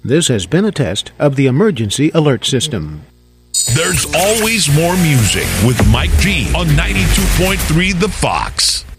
This has been a test of the emergency alert system. There's always more music with Mike G on 92.3 The Fox.